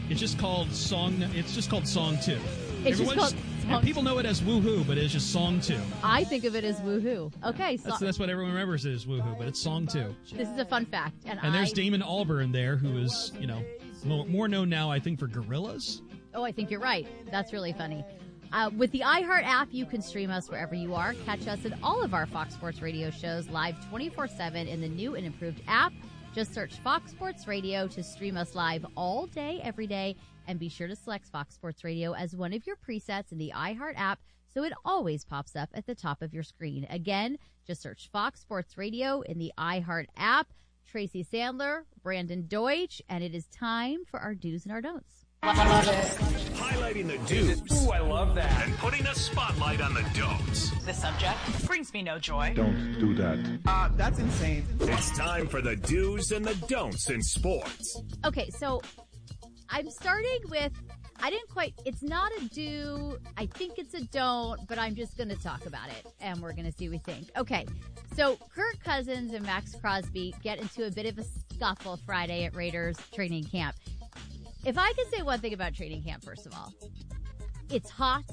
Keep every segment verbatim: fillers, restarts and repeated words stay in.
It's just called Song. It's just called Song Two. It's just called Song People know it as Woohoo, but it's just Song Two. I think of it as Woohoo. Okay, so that's, that's what everyone remembers it as Woohoo, but it's Song Two. This is a fun fact, and, and there's I, Damon Albarn there, who is you know more, more known now, I think, for Gorillaz. Oh, I think you're right. That's really funny. Uh, with the iHeart app, you can stream us wherever you are. Catch us in all of our Fox Sports Radio shows live twenty-four seven in the new and improved app. Just search Fox Sports Radio to stream us live all day, every day. And be sure to select Fox Sports Radio as one of your presets in the iHeart app so it always pops up at the top of your screen. Again, just search Fox Sports Radio in the iHeart app. Tracy Sandler, Brandon Deutsch, and it is time for our do's and our don'ts. Highlighting the do's. Ooh, I love that. And putting a spotlight on the don'ts. This subject brings me no joy. Don't do that. Uh, that's insane. It's time for the do's and the don'ts in sports. Okay, so I'm starting with, I didn't quite, it's not a do, I think it's a don't, but I'm just going to talk about it, and we're going to see what we think. Okay, so Kirk Cousins and Max Crosby get into a bit of a scuffle Friday at Raiders training camp. If I could say one thing about training camp, first of all, it's hot.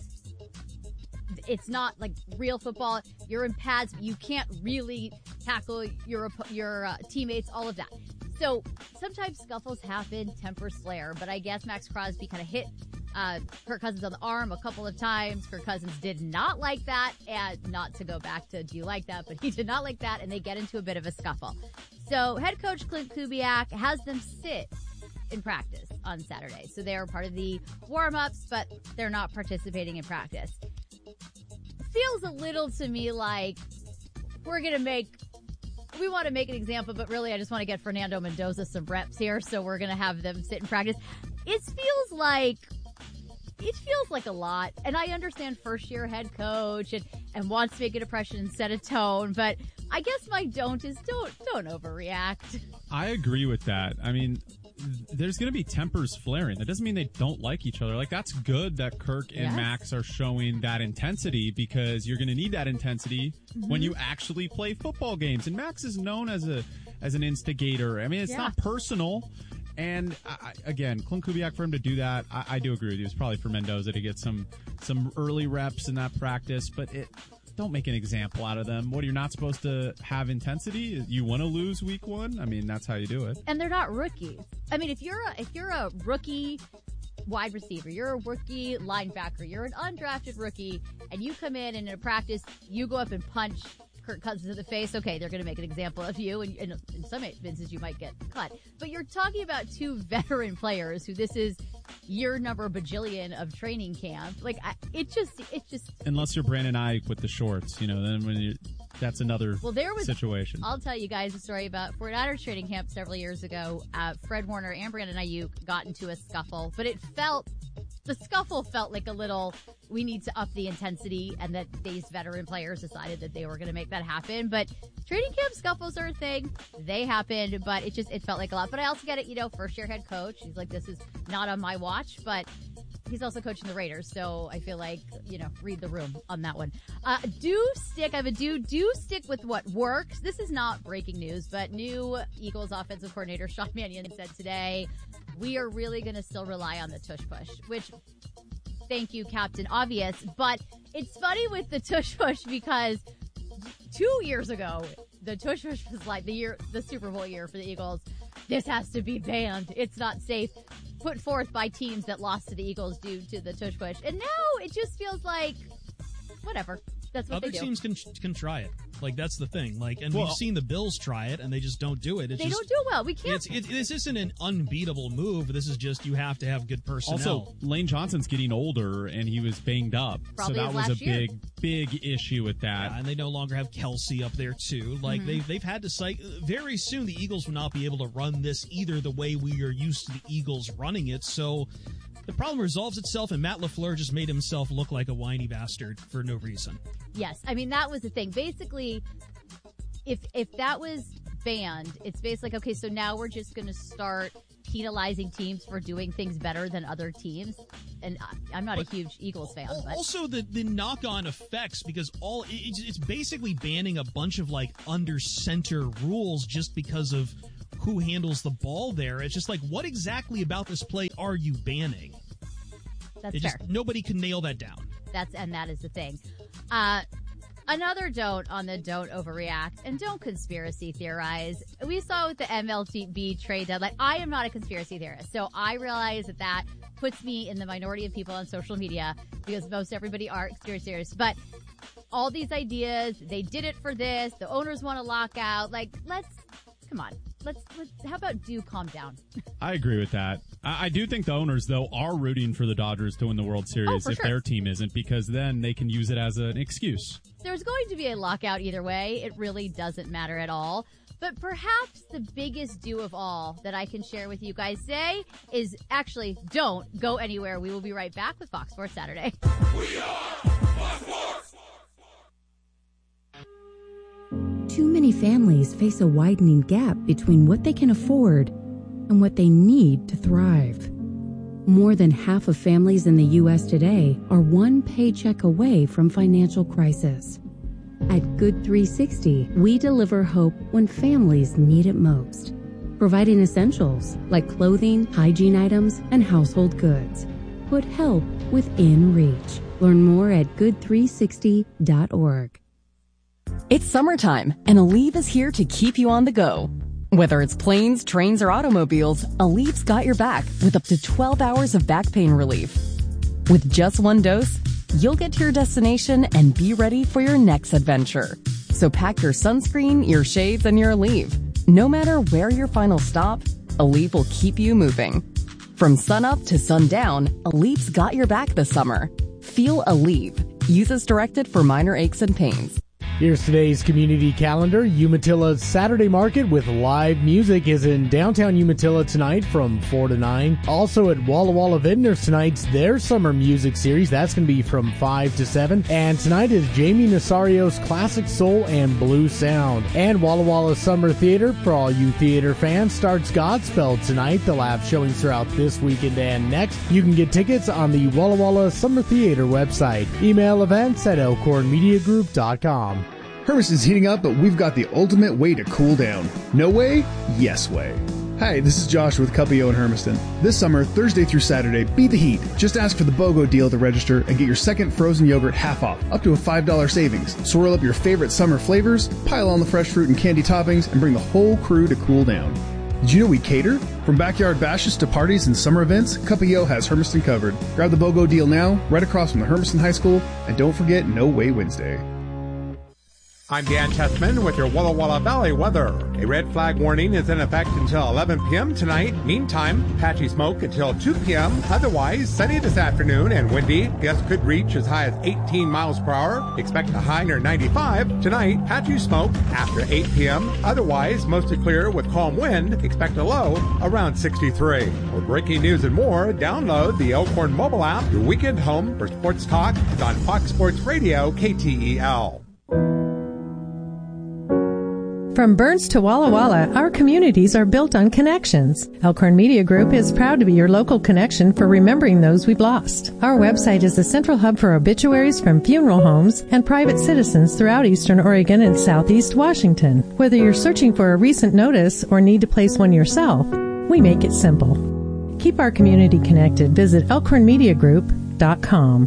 It's not like real football. You're in pads. You can't really tackle your your uh, teammates, all of that. So sometimes scuffles happen, tempers flare, but I guess Max Crosby kind of hit uh, Kirk Cousins on the arm a couple of times. Kirk Cousins did not like that, and not to go back to do you like that, but he did not like that, and they get into a bit of a scuffle. So head coach Clint Kubiak has them sit in practice on Saturday. So they are part of the warm-ups, but they're not participating in practice. Feels a little to me like we're going to make, we want to make an example, but really I just want to get Fernando Mendoza some reps here, so we're going to have them sit in practice. It feels like, it feels like a lot, and I understand first-year head coach and, and wants to make an impression and set a tone, but I guess my don't is don't, don't overreact. I agree with that. I mean, there's going to be tempers flaring. That doesn't mean they don't like each other. Like, that's good that Kirk and Yes. Max are showing that intensity, because you're going to need that intensity Mm-hmm. when you actually play football games. And Max is known as a as an instigator. I mean, it's Yeah. not personal. And I, again, Clint Kubiak, for him to do that, I, I do agree with you. It's probably for Mendoza to get some some early reps in that practice, but it. Don't make an example out of them. What, you're not supposed to have intensity? You want to lose week one? I mean, that's how you do it. And they're not rookies. I mean, if you're a, if you're a rookie wide receiver, you're a rookie linebacker, you're an undrafted rookie, and you come in and in a practice, you go up and punch Kirk Cousins in the face, okay, they're going to make an example of you, and, and in some instances you might get cut. But you're talking about two veteran players who this is year number bajillion of training camp. Like, I, it just, it just... Unless you're Brandon Ayuk with the shorts, you know, then when you that's another well, there was, situation. I'll tell you guys a story about forty-niners training camp several years ago. Uh, Fred Warner and Brandon Ayuk got into a scuffle, but it felt, the scuffle felt like a little, we need to up the intensity, and that these veteran players decided that they were going to make that happen. But training camp scuffles are a thing. They happened, but it just, it felt like a lot. But I also get it, you know, first year head coach. He's like, this is not on my watch, but he's also coaching the Raiders, so I feel like, you know, read the room on that one. Uh, do stick, I have a do, do stick with what works. This is not breaking news, but new Eagles offensive coordinator Sean Mannion said today, we are really going to still rely on the tush push, which, thank you, Captain Obvious. But it's funny with the tush push because two years ago, the tush push was like the year, the Super Bowl year for the Eagles. This has to be banned. It's not safe. Put forth by teams that lost to the Eagles due to the tush push. And now it just feels like, whatever. That's what Other they do. teams can can try it. Like, that's the thing. Like, and Well, we've seen the Bills try it, and they just don't do it. It's They just, don't do well. We can't. It's, it, this isn't an unbeatable move. This is just you have to have good personnel. Also, Lane Johnson's getting older, and he was banged up. Probably so that his was a last year. big, big issue with that. Yeah, and they no longer have Kelsey up there, too. Like, Mm-hmm. they've, they've had to cite, very soon the Eagles will not be able to run this either the way we are used to the Eagles running it. So the problem resolves itself, and Matt LaFleur just made himself look like a whiny bastard for no reason. Yes. I mean, that was the thing. Basically, if if that was banned, it's basically, okay, so now we're just going to start penalizing teams for doing things better than other teams. And I, I'm not But a huge Eagles fan, but Also, the, the knock-on effects, because all it's, it's basically banning a bunch of, like, under-center rules just because of who handles the ball there. It's just like, what exactly about this play are you banning? That's it fair. Just, nobody can nail that down. That's and that is the thing. Uh, another don't on the don't overreact and don't conspiracy theorize. We saw with the M L B trade deadline. I am not a conspiracy theorist, so I realize that that puts me in the minority of people on social media because most everybody are conspiracy theorists. But all these ideas, they did it for this. The owners want to lock out. Like, let's come on. Let's, let's, how about do calm down? I agree with that. I, I do think the owners, though, are rooting for the Dodgers to win the World Series oh, if sure. their team isn't, because then they can use it as an excuse. There's going to be a lockout either way. It really doesn't matter at all. But perhaps the biggest do of all that I can share with you guys today is actually don't go anywhere. We will be right back with Fox Sports Saturday. We are Fox Sports. Too many families face a widening gap between what they can afford and what they need to thrive. More than half of families in the U S today are one paycheck away from financial crisis. At Good three sixty, we deliver hope when families need it most, providing essentials like clothing, hygiene items, and household goods. Put help within reach. Learn more at good three sixty dot org. It's summertime, and Aleve is here to keep you on the go. Whether it's planes, trains, or automobiles, Aleve's got your back with up to twelve hours of back pain relief. With just one dose, you'll get to your destination and be ready for your next adventure. So pack your sunscreen, your shades, and your Aleve. No matter where your final stop, Aleve will keep you moving. From sunup to sundown, Aleve's got your back this summer. Feel Aleve. Use as directed for minor aches and pains. Here's today's community calendar. Umatilla Saturday Market with live music is in downtown Umatilla tonight from four to nine. Also at Walla Walla Vintners tonight's their summer music series. That's going to be from five to seven. And tonight is Jamie Nasario's Classic Soul and Blues Sound. And Walla Walla Summer Theater, for all you theater fans, starts Godspell tonight. They'll have showings throughout this weekend and next. You can get tickets on the Walla Walla Summer Theater website. Email events at elkhorn media group dot com. Hermiston's heating up, but we've got the ultimate way to cool down. No way? Yes way. Hi, this is Josh with Cuppio in Hermiston. This summer, Thursday through Saturday, beat the heat. Just ask for the BOGO deal at the register and get your second frozen yogurt half off, up to a five dollars savings. Swirl up your favorite summer flavors, pile on the fresh fruit and candy toppings, and bring the whole crew to cool down. Did you know we cater? From backyard bashes to parties and summer events, Cuppio has Hermiston covered. Grab the BOGO deal now, right across from the Hermiston High School, and don't forget No Way Wednesday. I'm Dan Chessman with your Walla Walla Valley weather. A red flag warning is in effect until eleven p.m. tonight. Meantime, patchy smoke until two p.m. Otherwise, sunny this afternoon and windy. Gusts could reach as high as eighteen miles per hour. Expect a high near ninety-five. Tonight, patchy smoke after eight p.m. Otherwise, mostly clear with calm wind. Expect a low around sixty-three. For breaking news and more, download the Elkhorn mobile app. Your weekend home for sports talk is on Fox Sports Radio, K T E L. From Burns to Walla Walla, our communities are built on connections. Elkhorn Media Group is proud to be your local connection for remembering those we've lost. Our website is the central hub for obituaries from funeral homes and private citizens throughout Eastern Oregon and Southeast Washington. Whether you're searching for a recent notice or need to place one yourself, we make it simple. Keep our community connected. Visit elkhorn media group dot com.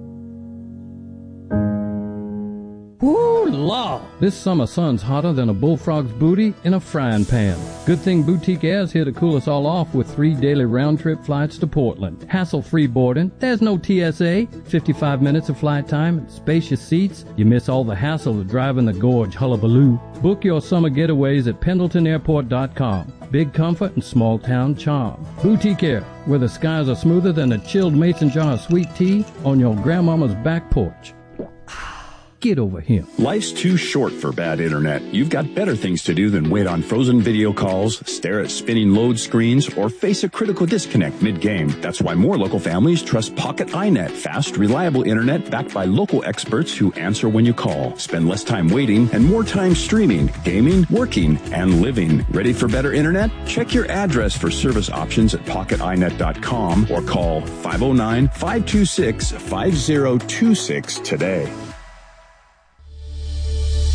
Ooh, la! This summer sun's hotter than a bullfrog's booty in a frying pan. Good thing Boutique Air's here to cool us all off with three daily round-trip flights to Portland. Hassle-free boarding, there's no T S A, fifty-five minutes of flight time, and spacious seats. You miss all the hassle of driving the gorge hullabaloo. Book your summer getaways at pendleton airport dot com. Big comfort and small-town charm. Boutique Air, where the skies are smoother than a chilled mason jar of sweet tea on your grandmama's back porch. Get over here. Life's too short for bad internet. You've got better things to do than wait on frozen video calls, stare at spinning load screens, or face a critical disconnect mid-game. That's why more local families trust Pocket iNet. Fast, reliable internet backed by local experts who answer when you call. Spend less time waiting and more time streaming, gaming, working, and living. Ready for better internet? Check your address for service options at pocket i net dot com or call five oh nine, five two six, five oh two six today.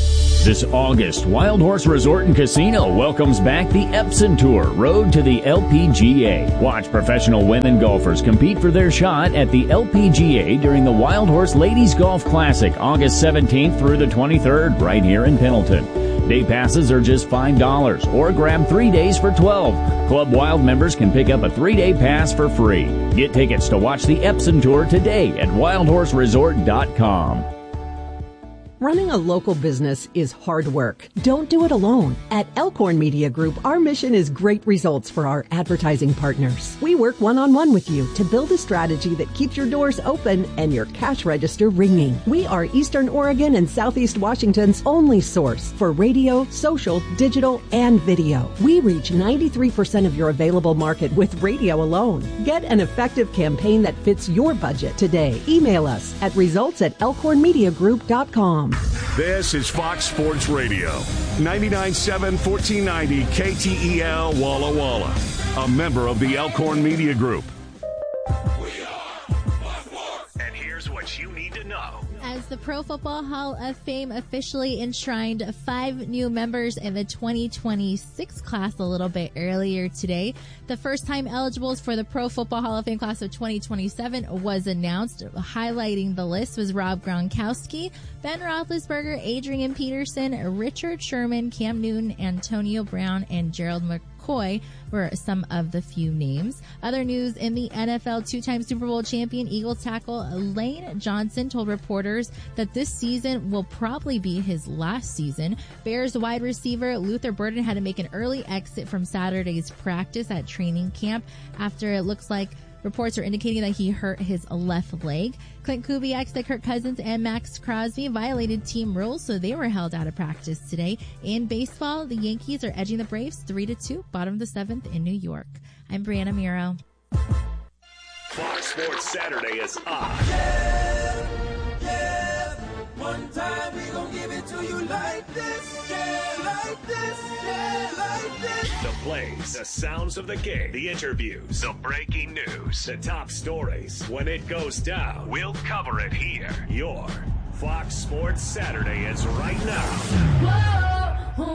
This August, Wild Horse Resort and Casino welcomes back the Epson Tour, Road to the L P G A. Watch professional women golfers compete for their shot at the L P G A during the Wild Horse Ladies Golf Classic, August seventeenth through the twenty-third, right here in Pendleton. Day passes are just five dollars, or grab three days for twelve dollars. Club Wild members can pick up a three-day pass for free. Get tickets to watch the Epson Tour today at wild horse resort dot com. Running a local business is hard work. Don't do it alone. At Elkhorn Media Group, our mission is great results for our advertising partners. We work one-on-one with you to build a strategy that keeps your doors open and your cash register ringing. We are Eastern Oregon and Southeast Washington's only source for radio, social, digital, and video. We reach ninety-three percent of your available market with radio alone. Get an effective campaign that fits your budget today. Email us at results at elkhorn media group dot com. This is Fox Sports Radio, ninety-nine point seven, fourteen ninety K T E L Walla Walla, a member of the Elkhorn Media Group. And here's what you need to know. As the Pro Football Hall of Fame officially enshrined five new members in the twenty twenty-six class a little bit earlier today, the first-time eligibles for the Pro Football Hall of Fame class of twenty twenty-seven was announced. Highlighting the list was Rob Gronkowski, Ben Roethlisberger, Adrian Peterson, Richard Sherman, Cam Newton, Antonio Brown, and Gerald McCoy were some of the few names. Other news in the N F L, two-time Super Bowl champion Eagles tackle Lane Johnson told reporters that this season will probably be his last season. Bears wide receiver Luther Burden had to make an early exit from Saturday's practice at training camp after it looks like reports are indicating that he hurt his left leg. Clint Kubiak said Kirk Cousins and Max Crosby violated team rules, so they were held out of practice today. In baseball, the Yankees are edging the Braves three to two, bottom of the seventh in New York. I'm Brianna Miro. Fox Sports Saturday is on. Yeah, yeah. One time we gon' give it to you like this, yeah, like this, yeah, like this. The plays, the sounds of the game, the interviews, the breaking news, the top stories. When it goes down, we'll cover it here. Your Fox Sports Saturday is right now. Whoa,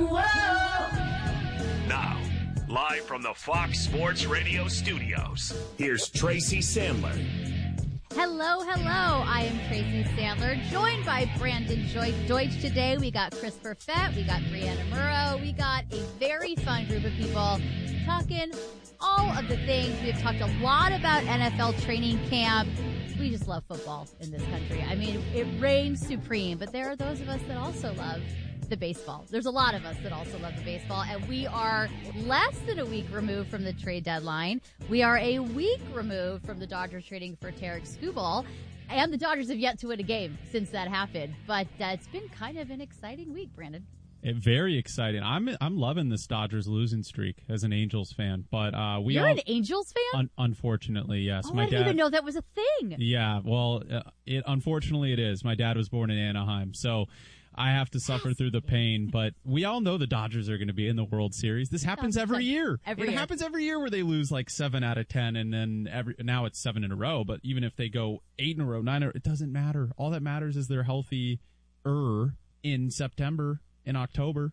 whoa. Now, live from the Fox Sports Radio studios, here's Tracy Sandler. Hello, hello. I am Tracy Sandler, joined by Brandon Deutsch today. We got Chris Perfett, we got Brianna Murrow, we got a very fun group of people talking all of the things. We've talked a lot about N F L training camp. We just love football in this country. I mean, it reigns supreme, but there are those of us that also love the baseball. There's a lot of us that also love the baseball, and we are less than a week removed from the trade deadline. We are a week removed from the Dodgers trading for Tarik Skubal, and the Dodgers have yet to win a game since that happened. But uh, it's been kind of an exciting week, Brandon. It, very exciting. I'm I'm loving this Dodgers losing streak as an Angels fan, but uh, we you're all, an Angels fan. Un- unfortunately, yes. Oh, my I didn't dad, even know that was a thing. Yeah, well, uh, it unfortunately it is. My dad was born in Anaheim, so I have to suffer through the pain, but we all know the Dodgers are going to be in the World Series. This happens every year. Every it year. happens every year where they lose like seven out of ten, and then every now it's seven in a row. But even if they go eight in a row, nine, in a row, it doesn't matter. All that matters is they're healthy-er in September, in October.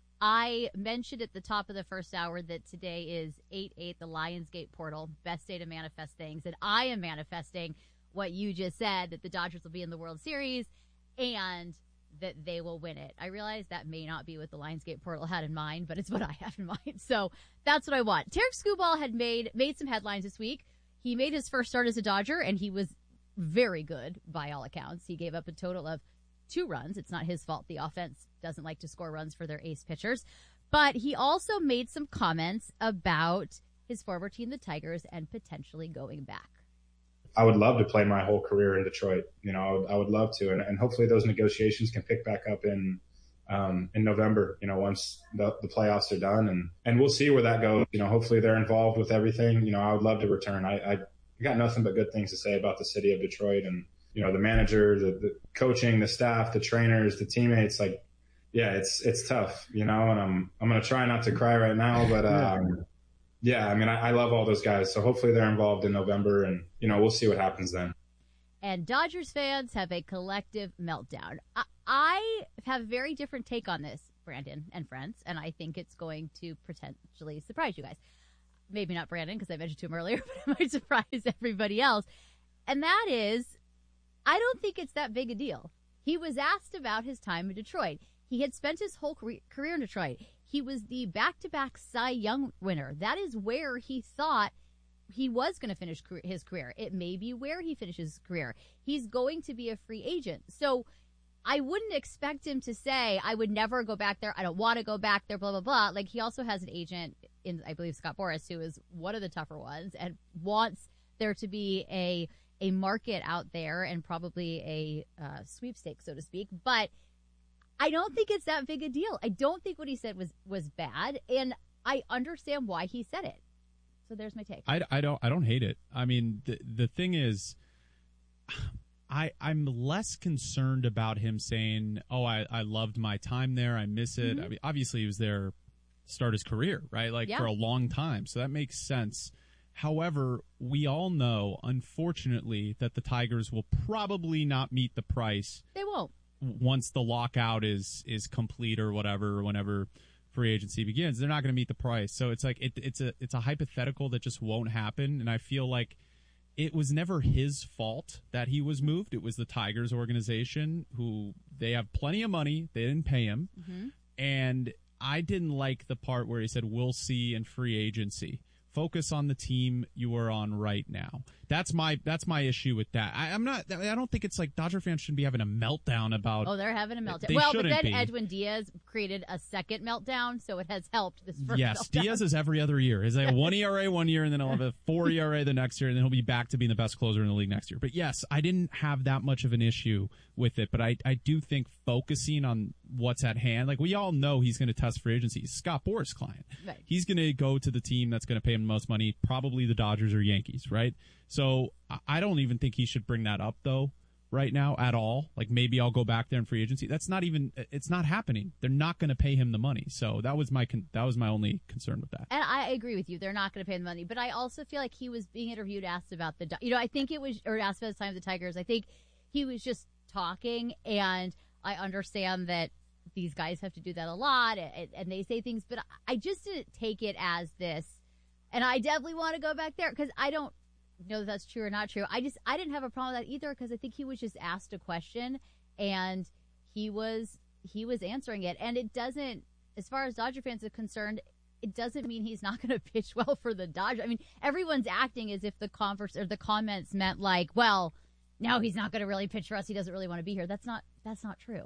I mentioned at the top of the first hour that today is eight eight, the Lionsgate portal, best day to manifest things, and I am manifesting what you just said, that the Dodgers will be in the World Series, and that they will win it. I realize that may not be what the Lionsgate portal had in mind, but it's what I have in mind. So that's what I want. Tarik Skubal had made made some headlines this week. He made his first start as a Dodger, and he was very good by all accounts. He gave up a total of two runs. It's not his fault. The offense doesn't like to score runs for their ace pitchers. But he also made some comments about his former team, the Tigers, and potentially going back. I would love to play my whole career in Detroit. You know, I would, I would love to. And, and hopefully those negotiations can pick back up in um, in November, you know, once the, the playoffs are done. And, and we'll see where that goes. You know, hopefully they're involved with everything. You know, I would love to return. I, I got nothing but good things to say about the city of Detroit and, you know, the manager, the, the coaching, the staff, the trainers, the teammates. Like, yeah, it's it's tough, you know, and I'm I'm going to try not to cry right now. But, um, yeah, I mean, I, I love all those guys. So hopefully they're involved in November, and, you know, we'll see what happens then. and Dodgers fans have a collective meltdown. I, I have a very different take on this, Brandon and friends, and I think it's going to potentially surprise you guys. Maybe not Brandon, because I mentioned to him earlier, but it might surprise everybody else. And that is, I don't think it's that big a deal. He was asked about his time in Detroit. He had spent his whole career in Detroit. He was the back-to-back Cy Young winner. That is where he thought he was going to finish his career. It may be where he finishes his career. He's going to be a free agent. So I wouldn't expect him to say, I would never go back there. I don't want to go back there, blah, blah, blah. Like, he also has an agent in, I believe, Scott Boras, who is one of the tougher ones and wants there to be a a market out there and probably a uh, sweepstake, so to speak. But I don't think it's that big a deal. I don't think what he said was, was bad, and I understand why he said it. So there's my take. I, I don't I don't hate it. I mean, the the thing is, I I'm less concerned about him saying, "Oh, I, I loved my time there. I miss it." Mm-hmm. I mean, obviously, he was there to start his career, right? Like yeah. for a long time, so that makes sense. However, we all know, unfortunately, that the Tigers will probably not meet the price. They won't. Once the lockout is is complete or whatever, or whenever free agency begins, they're not going to meet the price. So it's like it, it's a it's a hypothetical that just won't happen. And I feel like it was never his fault that he was moved. It was the Tigers organization, who they have plenty of money. They didn't pay him, mm-hmm. and I didn't like the part where he said, "We'll see in free agency." Focus on the team you are on right now. That's my that's my issue with that. I, I'm not. I don't think it's like Dodger fans shouldn't be having a meltdown about. Oh, they're having a meltdown. They well, but then be. Edwin Diaz created a second meltdown, so it has helped this first yes, meltdown. Diaz is every other year. He's like a one E R A one year, and then he'll have a four E R A the next year, and then he'll be back to being the best closer in the league next year. But yes, I didn't have that much of an issue with it, but I I do think focusing on what's at hand, like we all know he's going to test free agency. He's Scott Boras' client. Right. He's going to go to the team that's going to pay him the most money, probably the Dodgers or Yankees, right? So I don't even think he should bring that up, though, right now at all. Like, maybe I'll go back there in free agency. That's not even, it's not happening. They're not going to pay him the money. So that was my con- that was my only concern with that. And I agree with you. They're not going to pay him the money. But I also feel like he was being interviewed, asked about the, you know, I think it was, or asked about the time of the Tigers. I think he was just talking, and I understand that these guys have to do that a lot, and, and they say things, but I just didn't take it as this. And I definitely want to go back there, because I don't know if that's true or not true. I just, I didn't have a problem with that either, because I think he was just asked a question, and he was, he was answering it. And it doesn't, as far as Dodger fans are concerned, it doesn't mean he's not going to pitch well for the Dodgers. I mean, everyone's acting as if the converse or the comments meant like, well, now he's not going to really pitch for us. He doesn't really want to be here. That's not, that's not true.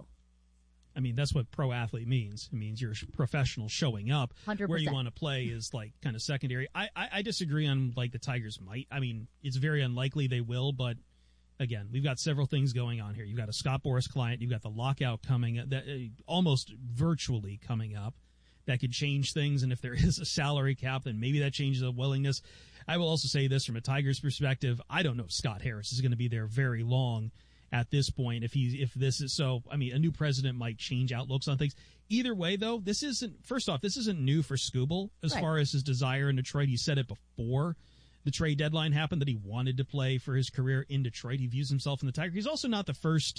I mean, that's what pro athlete means. It means you're a professional showing up. one hundred percent. Where you want to play is like kind of secondary. I, I, I disagree on like the Tigers might. I mean, it's very unlikely they will, but again, we've got several things going on here. You've got a Scott Boras client. You've got the lockout coming, that uh, almost virtually coming up. That could change things, and if there is a salary cap, then maybe that changes the willingness. I will also say this from a Tigers perspective. I don't know if Scott Harris is going to be there very long at this point. If he, if this is so, I mean, a new president might change outlooks on things. Either way, though, this isn't, first off, this isn't new for Skubal as right. far as his desire in Detroit. He said it before the trade deadline happened that he wanted to play for his career in Detroit. He views himself in the Tigers. He's also not the first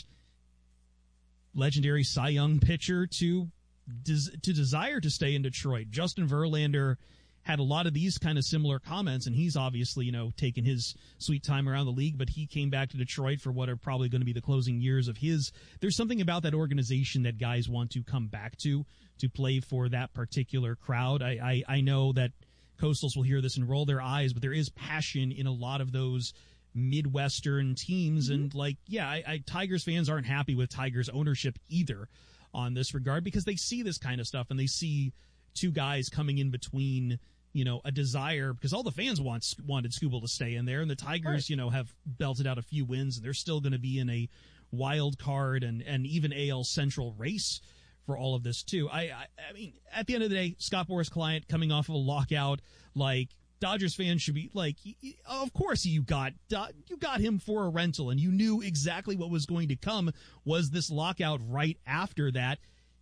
legendary Cy Young pitcher to des- to desire to stay in Detroit. Justin Verlander had a lot of these kind of similar comments, and he's obviously, you know, taken his sweet time around the league, but he came back to Detroit for what are probably going to be the closing years of his. There's something about that organization that guys want to come back to, to play for that particular crowd. I, I, I know that Coastals will hear this and roll their eyes, but there is passion in a lot of those Midwestern teams. Mm-hmm. And like, yeah, I, I, Tigers fans aren't happy with Tigers ownership either on this regard, because they see this kind of stuff and they see two guys coming in between, you know, a desire, because all the fans want, wanted Skubal to stay in there, and the Tigers, right. you know, have belted out a few wins, and they're still going to be in a wild card and, and even A L Central race for all of this, too. I, I I mean, at the end of the day, Scott Boras' client coming off of a lockout, like, Dodgers fans should be like, of course you got you got him for a rental, and you knew exactly what was going to come was this lockout right after that.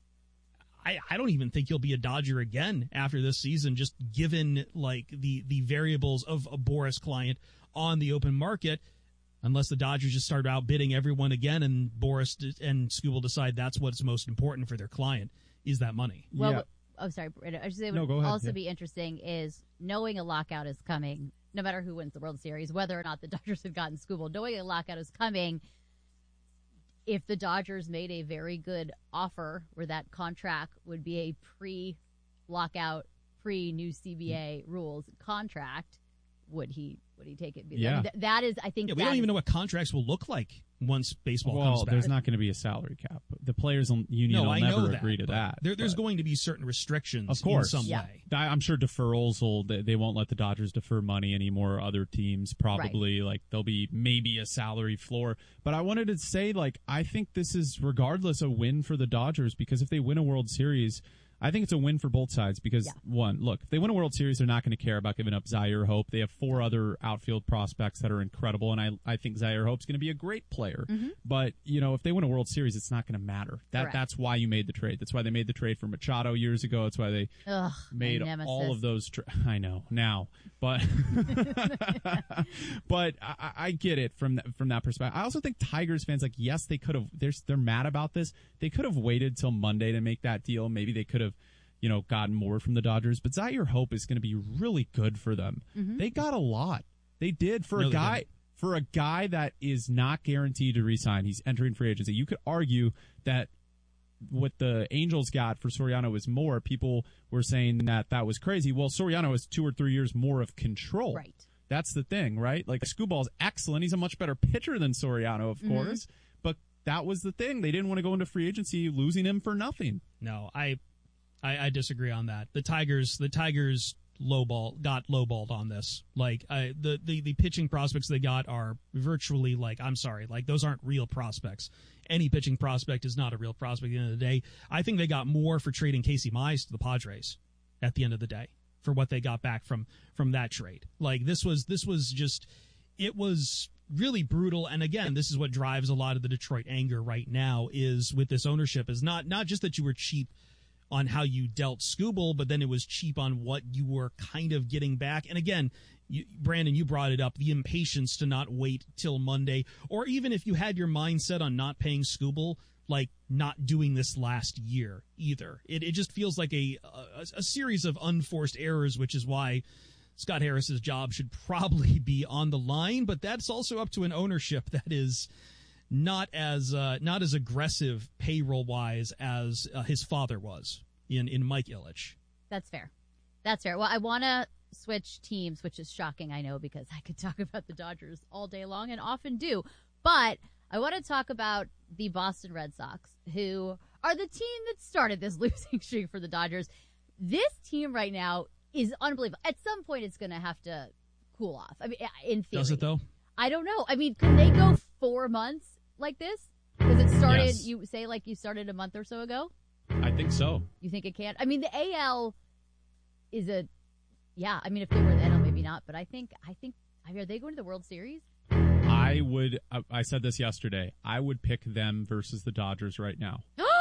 I, I don't even think he'll be a Dodger again after this season, just given like the, the variables of a Boras client on the open market. Unless the Dodgers just start outbidding everyone again, and Boris and Skubal decide that's what's most important for their client is that money. Well, yeah. oh, sorry, I should say No, what go would ahead. also Yeah. be interesting is knowing a lockout is coming, no matter who wins the World Series, whether or not the Dodgers had gotten Skubal, knowing a lockout is coming. If the Dodgers made a very good offer where that contract would be a pre-lockout, pre-new C B A rules contract, would he would he take it? I Yeah. mean, th- that is, I think. Yeah, we that don't even is- know what contracts will look like once baseball well, comes back. there's not going to be a salary cap. The players' union No, will I never know that, agree to but that. There, there's going to be certain restrictions Of course. in some Yeah. way. I- I'm sure deferrals will, they, they won't let the Dodgers defer money anymore. Other teams probably, like, there'll be maybe a salary floor. But I wanted to say, like, I think this is regardless a win for the Dodgers, because if they win a World Series, I think it's a win for both sides because, one, look, if they win a World Series, they're not going to care about giving up Zaire Hope. They have four other outfield prospects that are incredible, and I I think Zaire Hope's going to be a great player. Mhm. But, you know, if they win a World Series, it's not going to matter. That Correct. That's why you made the trade. That's why they made the trade for Machado years ago. That's why they Ugh, made my nemesis. all of those. Tra- I know now, but but I, I get it from that, from that perspective. I also think Tigers fans, like, yes, they could have. They're they're mad about this. They could have waited till Monday to make that deal. Maybe they could have, you know, gotten more from the Dodgers. But Zaire Hope is going to be really good for them. Mhm. They got a lot. They did for No, a they guy. didn't. For a guy that is not guaranteed to re-sign, he's entering free agency. You could argue that what the Angels got for Soriano was more. People were saying that that was crazy. Well, Soriano has two or three years more of control. Right. That's the thing, right? Like, Scooball's excellent. He's a much better pitcher than Soriano, of Mhm. course. But that was the thing. They didn't want to go into free agency losing him for nothing. No, I, I, I disagree on that. The Tigers, the Tigers lowball got lowballed on this. Like, I, the, the the pitching prospects they got are virtually like, I'm sorry, like those aren't real prospects. Any pitching prospect is not a real prospect at the end of the day. I think they got more for trading Casey Mize to the Padres at the end of the day for what they got back from from that trade. Like, this was this was just, it was really brutal. And again, this is what drives a lot of the Detroit anger right now is with this ownership is not not just that you were cheap on how you dealt Skubal, but then it was cheap on what you were kind of getting back. And again, you, Brandon, you brought it up, the impatience to not wait till Monday, or even if you had your mindset on not paying Skubal, like not doing this last year either. It it just feels like a, a a series of unforced errors, which is why Scott Harris's job should probably be on the line, but that's also up to an ownership that is not as uh, not as aggressive payroll wise as uh, his father was in, in Mike Ilitch. That's fair. That's fair. Well, I want to switch teams, which is shocking, I know, because I could talk about the Dodgers all day long and often do. But I want to talk about the Boston Red Sox, who are the team that started this losing streak for the Dodgers. This team right now is unbelievable. At some point, it's going to have to cool off. I mean, in theory. Does it, though? I don't know. I mean, could they go four months like this? Because it started, Yes. you say, like you started a month or so ago? I think so. You think it can? I mean, the A L is a, yeah. I mean, if they were in the N L, maybe not. But I think, I think, I mean, are they going to the World Series? I would, I- I said this yesterday, I would pick them versus the Dodgers right now.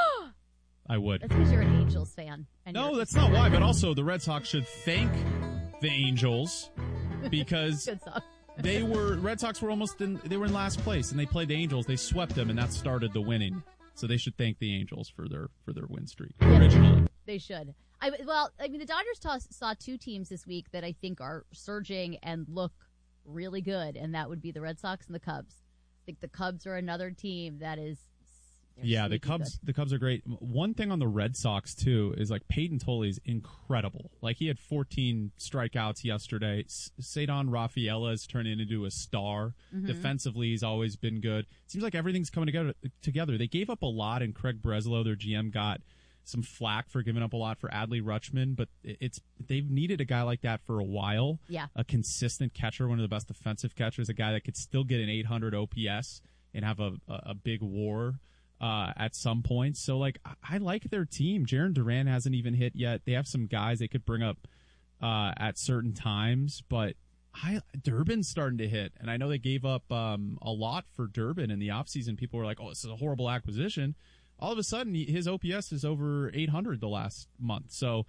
I would. That's because you're an Angels fan. And No, you're- that's not why. But also, the Red Sox should thank the Angels because Good song. they were Red Sox were almost in. They were in last place, and they played the Angels. They swept them, and that started the winning. So they should thank the Angels for their for their win streak originally. They should. I well, I mean, the Dodgers toss, saw two teams this week that I think are surging and look really good, and that would be the Red Sox and the Cubs. I think the Cubs are another team that is. they're Yeah, the sneaky Cubs. good. The Cubs are great. One thing on the Red Sox too is like Peyton Tolle is incredible. Like he had fourteen strikeouts yesterday. S- Cedon Rafaela has turned into a star. Mhm. Defensively, he's always been good. Seems like everything's coming together. Together, they gave up a lot, and Craig Breslow, their G M, got some flack for giving up a lot for Adley Rutschman. But it's they've needed a guy like that for a while. Yeah. A consistent catcher, one of the best defensive catchers, a guy that could still get an eight hundred O P S and have a a, a big WAR. Uh, at some point. So, like, I, I like their team. Jaron Duran hasn't even hit yet. They have some guys they could bring up uh, at certain times, but I, Durbin's starting to hit. And I know they gave up um, a lot for Durbin in the offseason. People were like, oh, this is a horrible acquisition. All of a sudden, he- his O P S is over eight hundred the last month. So,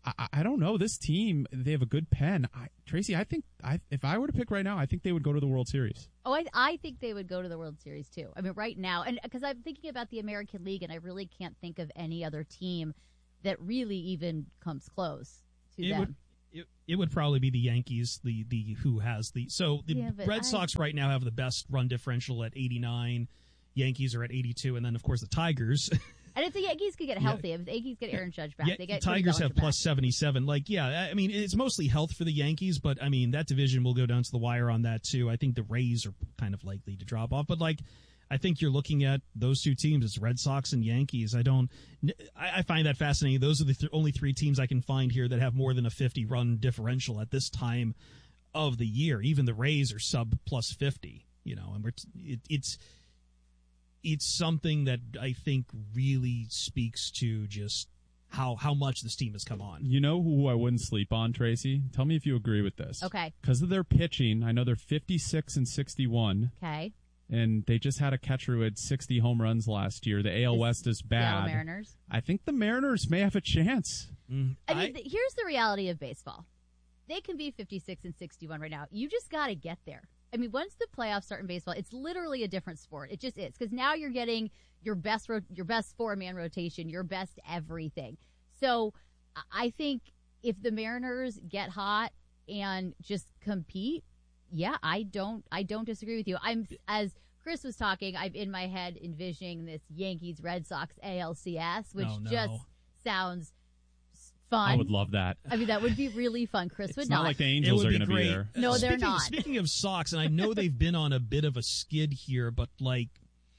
I, I don't know. This team, they have a good pen. I, Tracy, I think I, if I were to pick right now, I think they would go to the World Series. Oh, I, I think they would go to the World Series, too. I mean, right now, and because I'm thinking about the American League, and I really can't think of any other team that really even comes close to it them. Would, it, it would probably be the Yankees, the, the who has the... So the yeah, Red I, Sox right now have the best run differential at eighty-nine. Yankees are at eighty-two, and then, of course, the Tigers... And if the Yankees could get healthy, yeah. if the Yankees get Aaron Judge back, yeah, they get the Tigers have back. plus seventy-seven. Like, yeah, I mean, it's mostly health for the Yankees, but I mean, that division will go down to the wire on that too. I think the Rays are kind of likely to drop off, but like, I think you're looking at those two teams. It's Red Sox and Yankees. I don't, I, I find that fascinating. Those are the th- only three teams I can find here that have more than a fifty run differential at this time of the year. Even the Rays are sub plus fifty, you know, and we're, t- it, it's, It's something that I think really speaks to just how how much this team has come on. You know who I wouldn't sleep on, Tracy? Tell me if you agree with this. Okay. Because of their pitching, I know they're fifty-six and sixty-one. Okay. And they just had a catcher who had sixty home runs last year. The A L West is bad. The Mariners. I think the Mariners may have a chance. Mm, I mean, I, th- here's the reality of baseball. They can be fifty-six and sixty-one right now. You just got to get there. I mean, once the playoffs start in baseball, it's literally a different sport. It just is, because now you're getting your best ro- your best four-man rotation, your best everything. So I think if the Mariners get hot and just compete, yeah, I don't I don't disagree with you. I'm as Chris was talking, I'm in my head envisioning this Yankees Red Sox A L C S, which oh, no. just sounds fun. I would love that. I mean, that would be really fun. Chris it's would not. not. like the Angels are going to be there. No, speaking, they're not. Speaking of Sox, and I know they've been on a bit of a skid here, but like,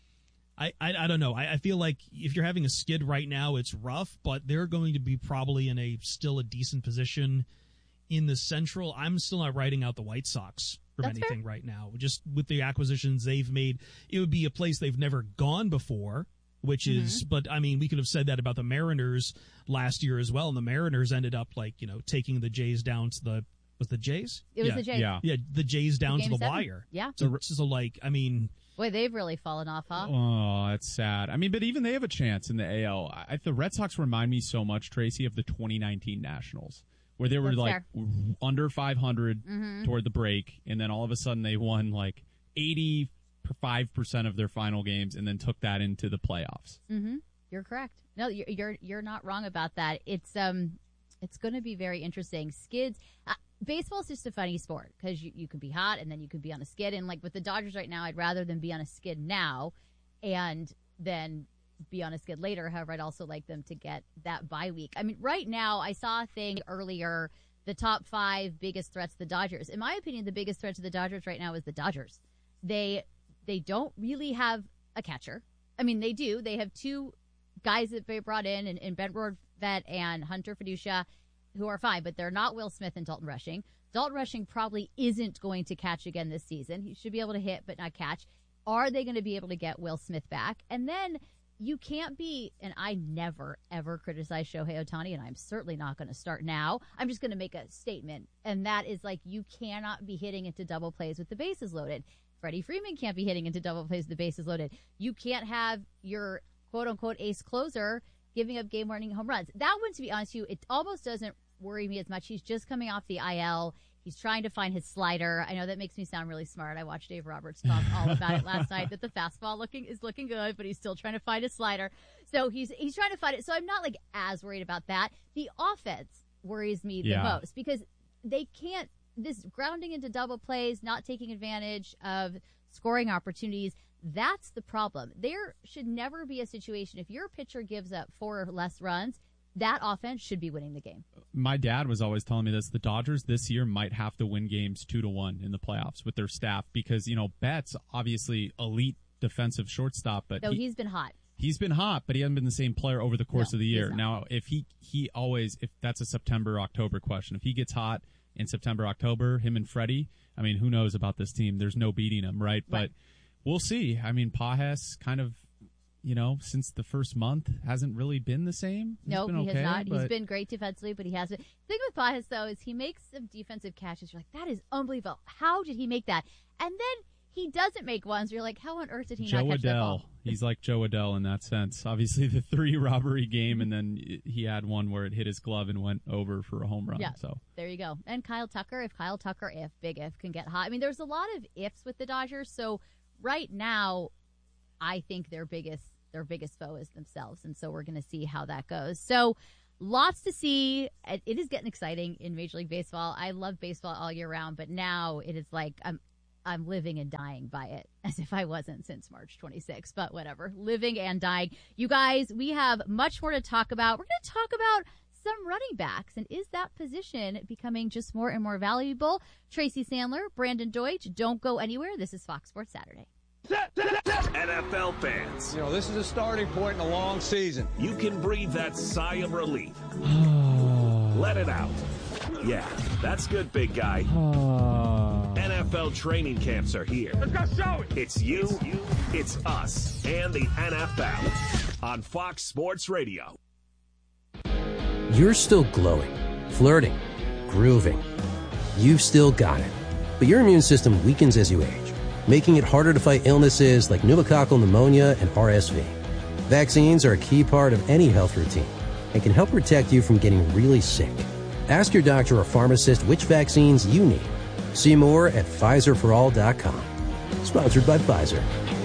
I, I, I don't know. I, I feel like if you're having a skid right now, it's rough, but they're going to be probably in a still a decent position in the Central. I'm still not writing out the White Sox from That's anything fair. right now. Just with the acquisitions they've made, it would be a place they've never gone before. Which Mm-hmm. is, but I mean, we could have said that about the Mariners last year as well, and the Mariners ended up like, you know, taking the Jays down to the, was the Jays? It was yeah. the Jays. Yeah. Yeah, the Jays down The to game the seven. wire. Yeah. So, so like, I mean, Boy, they've really fallen off, huh? Oh, that's sad. I mean, but even they have a chance in the A L. I, the Red Sox remind me so much, Tracy, of the twenty nineteen Nationals, where they were That's like fair. under five hundred Mhm. toward the break, and then all of a sudden they won like eighty-five percent of their final games, and then took that into the playoffs. Mm-hmm. You're correct. No, you're you're you're not wrong about that. It's um, it's going to be very interesting. Skids. Uh, Baseball is just a funny sport because you, you can be hot and then you can be on a skid. And like with the Dodgers right now, I'd rather them be on a skid now and then be on a skid later. However, I'd also like them to get that bye week. I mean, right now, I saw a thing earlier, the top five biggest threats to the Dodgers. In my opinion, the biggest threat to the Dodgers right now is the Dodgers. They they don't really have a catcher. I mean, they do. They have two guys that they brought in, and, and Ben Rortvedt and Hunter Fiducia, who are fine, but they're not Will Smith and Dalton Rushing. Dalton Rushing probably isn't going to catch again this season. He should be able to hit, but not catch. Are they going to be able to get Will Smith back? And then you can't be, and I never, ever criticize Shohei Ohtani, and I'm certainly not going to start now. I'm just going to make a statement, and that is like you cannot be hitting into double plays with the bases loaded. Freddie Freeman can't be hitting into double plays with the bases loaded. You can't have your quote-unquote ace closer giving up game-winning home runs. That one, to be honest with you, it almost doesn't worry me as much. He's just coming off the I L. He's trying to find his slider. I know that makes me sound really smart. I watched Dave Roberts talk all about it last night, that the fastball looking is looking good, but he's still trying to find his slider. So he's he's trying to find it. So I'm not like as worried about that. The offense worries me Yeah. the most because they can't, this grounding into double plays, not taking advantage of scoring opportunities. That's the problem. There should never be a situation if your pitcher gives up four or less runs, that offense should be winning the game. My dad was always telling me this. The Dodgers this year might have to win games two to one in the playoffs with their staff because, you know, Betts, obviously elite defensive shortstop, but Though he, he's been hot. he's been hot, but he hasn't been the same player over the course No, of the he's year. not. Now, if he, he always, if that's a September, October question, if he gets hot in September, October, him and Freddie, I mean, who knows about this team? There's no beating him, right? Right. But we'll see. I mean, Pages kind of, you know, since the first month hasn't really been the same. He's No, been he okay, has not. He's but- been great defensively, but he hasn't. The thing with Pages, though, is he makes some defensive catches. You're like, that is unbelievable. How did he make that? And then he doesn't make ones. You're like, how on earth did he Joe not catch that Adele. ball? He's like Joe Adele in that sense. Obviously, the three robbery game, and then he had one where it hit his glove and went over for a home run. Yeah, so there you go. And Kyle Tucker, if Kyle Tucker, if big if can get hot. I mean, there's a lot of ifs with the Dodgers. So right now, I think their biggest their biggest foe is themselves, and so we're going to see how that goes. So. Lots to see. It is getting exciting in Major League Baseball. I love baseball all year round, but now it is like I'm I'm living and dying by it, as if I wasn't since March twenty-sixth, but whatever. Living and dying. You guys, we have much more to talk about. We're going to talk about some running backs, and is that position becoming just more and more valuable? Tracy Sandler, Brandon Deutsch, don't go anywhere. This is Fox Sports Saturday. N F L fans, you know, this is a starting point in a long season. You can breathe that sigh of relief. Let it out. Yeah, that's good, big guy. N F L training camps are here. Let's go show it. It's you, it's, you, it's us, and the N F L on Fox Sports Radio. You're still glowing, flirting, grooving. You've still got it. But your immune system weakens as you age, making it harder to fight illnesses like pneumococcal pneumonia and R S V. Vaccines are a key part of any health routine and can help protect you from getting really sick. Ask your doctor or pharmacist which vaccines you need. See more at Pfizer for all dot com. Sponsored by Pfizer.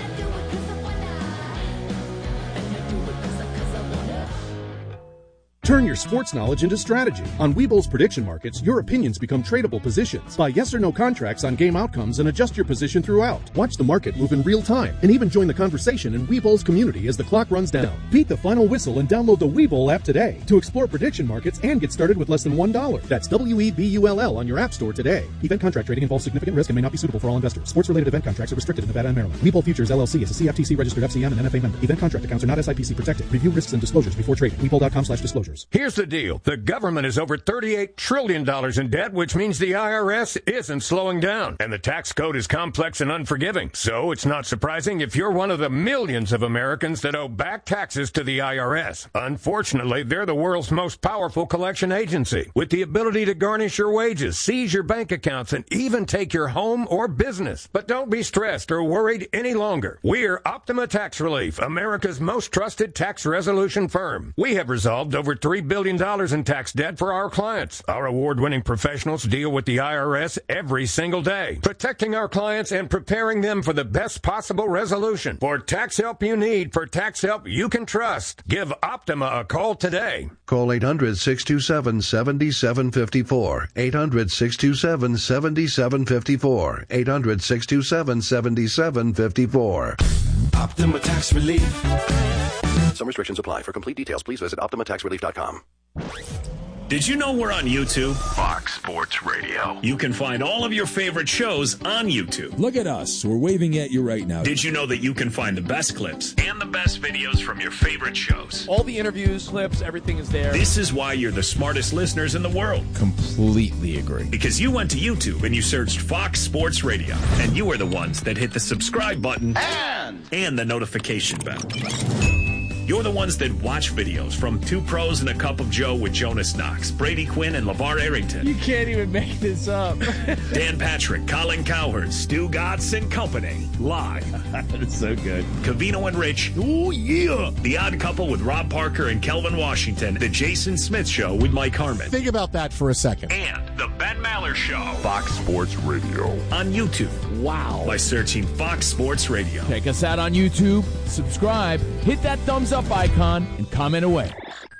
Turn your sports knowledge into strategy. On Webull's prediction markets, your opinions become tradable positions. Buy yes or no contracts on game outcomes and adjust your position throughout. Watch the market move in real time and even join the conversation in Webull's community as the clock runs down. Beat the final whistle and download the Webull app today to explore prediction markets and get started with less than one dollar. That's W E B U L L on your app store today. Event contract trading involves significant risk and may not be suitable for all investors. Sports-related event contracts are restricted in Nevada and Maryland. Webull Futures L L C is a C F T C-registered F C M and N F A member. Event contract accounts are not S I P C protected. Review risks and disclosures before trading. Webull dot com slash disclosures. Here's the deal. The government is over thirty-eight trillion dollars in debt, which means the I R S isn't slowing down. And the tax code is complex and unforgiving. So it's not surprising if you're one of the millions of Americans that owe back taxes to the I R S. Unfortunately, they're the world's most powerful collection agency, with the ability to garnish your wages, seize your bank accounts, and even take your home or business. But don't be stressed or worried any longer. We're Optima Tax Relief, America's most trusted tax resolution firm. We have resolved over three billion dollars in tax debt for our clients. Our award-winning professionals deal with the I R S every single day, protecting our clients and preparing them for the best possible resolution. For tax help you need, for tax help you can trust, give Optima a call today. Call eight hundred, six two seven, seven seven five four. eight hundred, six two seven, seven seven five four. eight hundred, six two seven, seven seven five four. Optima Tax Relief. Some restrictions apply. For complete details, please visit optima tax relief dot com. Did you know we're on YouTube? Fox Sports Radio. You can find all of your favorite shows on YouTube. Look at us. We're waving at you right now. Did you know that you can find the best clips and the best videos from your favorite shows? All the interviews, clips, everything is there. This is why you're the smartest listeners in the world. Completely agree. Because you went to YouTube and you searched Fox Sports Radio. And you are the ones that hit the subscribe button and, and the notification bell. You're the ones that watch videos from Two Pros and a Cup of Joe with Jonas Knox, Brady Quinn, and LeVar Arrington. You can't even make this up. Dan Patrick, Colin Cowherd, Stu Gatz and Company. Live. That's so good. Cavino and Rich. Oh, yeah. The Odd Couple with Rob Parker and Kelvin Washington. The Jason Smith Show with Mike Harmon. Think about that for a second. And The Ben Maller Show. Fox Sports Radio. On YouTube. Wow. By searching Fox Sports Radio. Check us out on YouTube. Subscribe. Hit that thumbs up icon and comment away.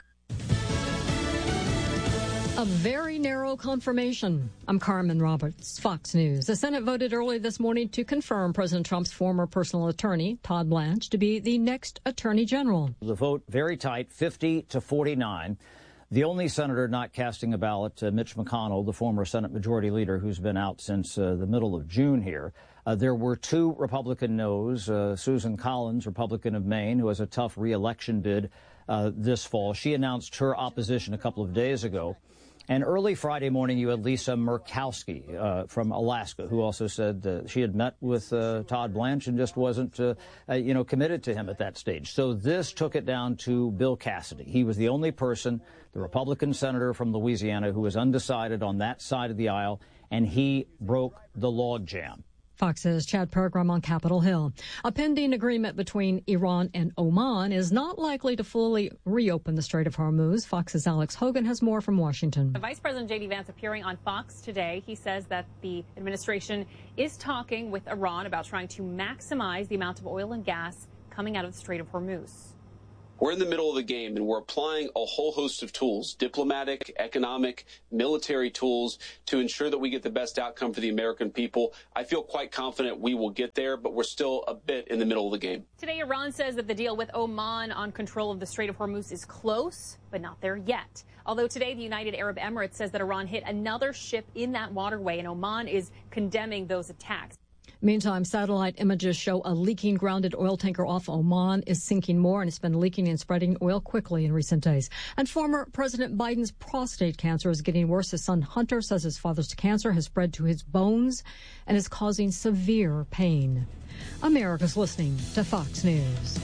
A very narrow confirmation. I'm Carmen Roberts, Fox News. The Senate voted early this morning to confirm President Trump's former personal attorney, Todd Blanche, to be the next attorney general. The vote very tight, fifty to forty-nine. The only senator not casting a ballot, uh, Mitch McConnell, the former Senate Majority Leader who's been out since uh, the middle of June here. Uh, there were two Republican noes. Uh, Susan Collins, Republican of Maine, who has a tough re-election bid uh, this fall. She announced her opposition a couple of days ago. And early Friday morning, you had Lisa Murkowski uh, from Alaska, who also said uh, she had met with uh, Todd Blanche and just wasn't, uh, uh, you know, committed to him at that stage. So this took it down to Bill Cassidy. He was the only person, the Republican senator from Louisiana, who was undecided on that side of the aisle, and he broke the logjam. Fox's Chad Peregrine on Capitol Hill. A pending agreement between Iran and Oman is not likely to fully reopen the Strait of Hormuz. Fox's Alex Hogan has more from Washington. Vice President J D Vance appearing on Fox today. He says that the administration is talking with Iran about trying to maximize the amount of oil and gas coming out of the Strait of Hormuz. We're in the middle of the game, and we're applying a whole host of tools, diplomatic, economic, military tools, to ensure that we get the best outcome for the American people. I feel quite confident we will get there, but we're still a bit in the middle of the game. Today, Iran says that the deal with Oman on control of the Strait of Hormuz is close, but not there yet. Although today, the United Arab Emirates says that Iran hit another ship in that waterway, and Oman is condemning those attacks. Meantime, satellite images show a leaking grounded oil tanker off Oman is sinking more, and it's been leaking and spreading oil quickly in recent days. And former President Biden's prostate cancer is getting worse. His son Hunter says his father's cancer has spread to his bones and is causing severe pain. America's listening to Fox News.